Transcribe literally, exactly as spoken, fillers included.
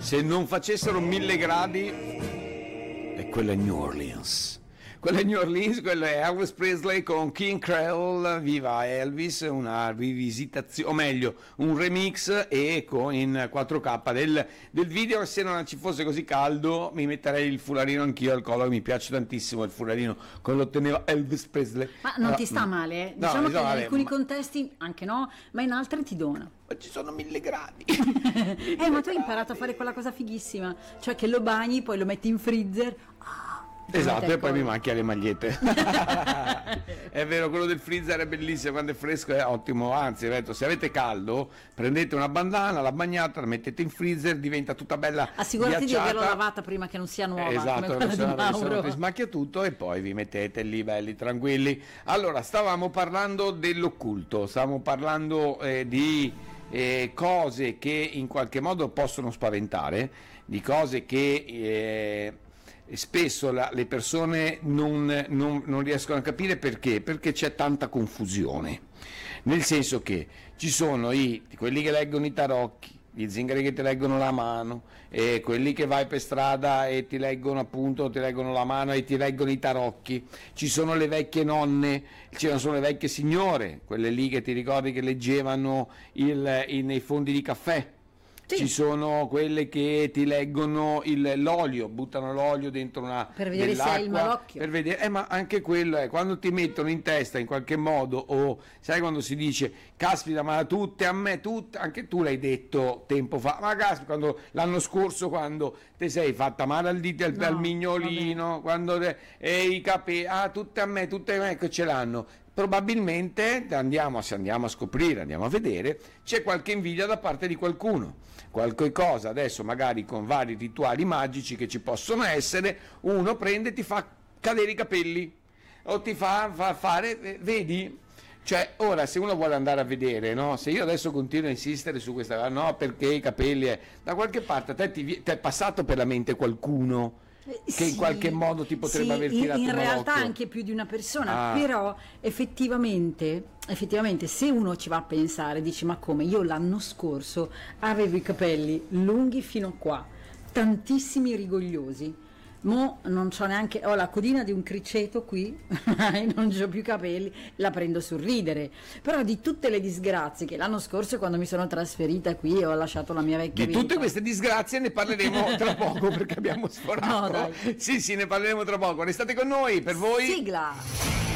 se non facessero mille gradi, e quello è New Orleans. Quello è New Orleans, quello è Elvis Presley con King Creole, Viva Elvis, una rivisitazione, o meglio, un remix e con in quattro K del, del video. Se non ci fosse così caldo mi metterei il fularino anch'io al collo, mi piace tantissimo il fularino come lo teneva Elvis Presley. Ma non allora, ti sta male, eh? No, diciamo che in male, alcuni ma... contesti anche no, ma in altri ti dona. Ma ci sono mille gradi. mille eh, ma tu hai imparato a fare quella cosa fighissima, cioè che lo bagni, poi lo metti in freezer. Ah, esatto, e poi mi macchia le magliette. È vero, quello del freezer è bellissimo, quando è fresco è ottimo. Anzi, detto, se avete caldo, prendete una bandana, la bagnata, la mettete in freezer, diventa tutta bella assicurati ghiacciata. di averla lavata prima che non sia nuova. Esatto, come se Mauro. no ti smacchia tutto e poi vi mettete lì belli tranquilli. Allora, stavamo parlando dell'occulto, stavamo parlando eh, di eh, cose che in qualche modo possono spaventare, di cose che eh, spesso la, le persone non, non, non riescono a capire perché, perché c'è tanta confusione, nel senso che ci sono i, quelli che leggono i tarocchi, gli zingari che ti leggono la mano, e quelli che vai per strada e ti leggono appunto, ti leggono la mano e ti leggono i tarocchi, ci sono le vecchie nonne, ci sono le vecchie signore, quelle lì che ti ricordi che leggevano il, il, nei fondi di caffè. Sì. Ci sono quelle che ti leggono il, l'olio, buttano l'olio dentro una per vedere se hai il malocchio, per vedere, eh, ma anche quello è quando ti mettono in testa in qualche modo, o sai quando si dice caspita, ma tutte a me, tutte, anche tu l'hai detto tempo fa, ma caspita, quando l'anno scorso quando ti sei fatta male al dito, al, no, al mignolino, quando te, e i capelli, ah tutte a me, tutte a me che ce l'hanno. Probabilmente andiamo, se andiamo a scoprire, andiamo a vedere, c'è qualche invidia da parte di qualcuno, qualche cosa adesso magari con vari rituali magici che ci possono essere, uno prende e ti fa cadere i capelli o ti fa, fa fare, vedi? Cioè ora se uno vuole andare a vedere, no? Se io adesso continuo a insistere su questa, no perché i capelli, è, da qualche parte a te ti, ti è passato per la mente qualcuno che sì, in qualche modo ti potrebbe sì, aver tirato in, in un realtà occhio. Anche più di una persona, ah. Però effettivamente effettivamente se uno ci va a pensare dici ma come, io l'anno scorso avevo i capelli lunghi fino qua, tantissimi rigogliosi, mo non c'ho neanche, ho la codina di un criceto qui non c'ho più capelli, la prendo sul ridere, però di tutte le disgrazie che l'anno scorso quando mi sono trasferita qui ho lasciato la mia vecchia di vita. Tutte queste disgrazie ne parleremo tra poco perché abbiamo sforato. No, dai. Sì sì, ne parleremo tra poco, restate con noi, per voi sigla.